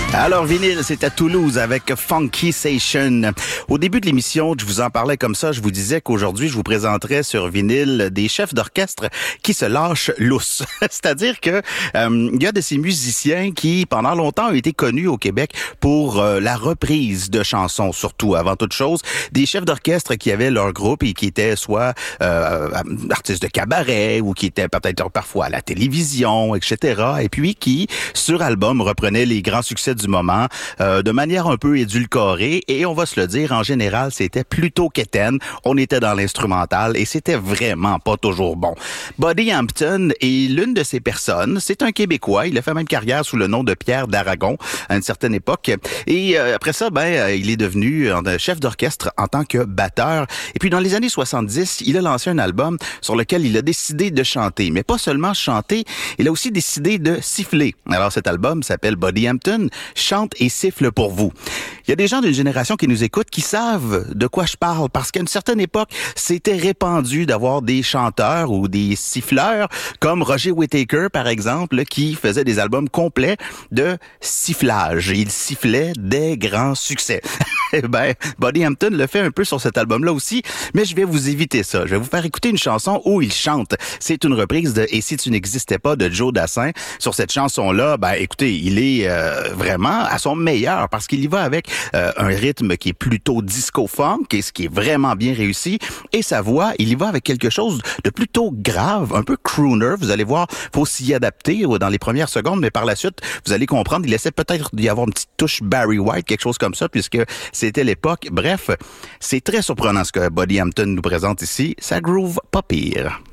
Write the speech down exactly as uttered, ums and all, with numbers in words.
Alors, Vinyle, c'est à Toulouse avec Funky Station. Au début de l'émission, je vous en parlais comme ça. Je vous disais qu'aujourd'hui, je vous présenterais sur Vinyle des chefs d'orchestre qui se lâchent lousse. C'est-à-dire que euh, il y a de ces musiciens qui, pendant longtemps, ont été connus au Québec pour euh, la reprise de chansons, surtout, avant toute chose. Des chefs d'orchestre qui avaient leur groupe et qui étaient soit euh, artistes de cabaret ou qui étaient peut-être parfois à la télévision, et cetera. Et puis qui, sur album, reprenaient les grands succès du moment euh, de manière un peu édulcorée, et on va se le dire, en général, c'était plutôt quétaine. On était dans l'instrumental et c'était vraiment pas toujours bon. Buddy Hampton est l'une de ces personnes. C'est un Québécois. Il a fait même carrière sous le nom de Pierre d'Aragon à une certaine époque. Et euh, après ça, ben, euh, il est devenu euh, chef d'orchestre en tant que batteur. Et puis dans les années soixante-dix, il a lancé un album sur lequel il a décidé de chanter. Mais pas seulement chanter, il a aussi décidé de siffler. Alors cet album s'appelle Buddy Hampton chante et siffle pour vous. Il y a des gens d'une génération qui nous écoutent qui savent de quoi je parle parce qu'à une certaine époque, c'était répandu d'avoir des chanteurs ou des siffleurs comme Roger Whittaker, par exemple, qui faisait des albums complets de sifflage. Il sifflait des grands succès. Ben, Buddy Hampton le fait un peu sur cet album-là aussi, mais je vais vous éviter ça. Je vais vous faire écouter une chanson où il chante. C'est une reprise de « Et si tu n'existais pas » de Joe Dassin. Sur cette chanson-là, ben, écoutez, il est euh, vraiment à son meilleur parce qu'il y va avec euh, un rythme qui est plutôt disco-funk et ce qui est vraiment bien réussi. Et sa voix, il y va avec quelque chose de plutôt grave, un peu crooner. Vous allez voir, faut s'y adapter dans les premières secondes, mais par la suite, vous allez comprendre, il essaie peut-être d'y avoir une petite touche Barry White, quelque chose comme ça, puisque c'était l'époque. Bref, c'est très surprenant ce que Buddy Hampton nous présente ici. Ça groove pas pire.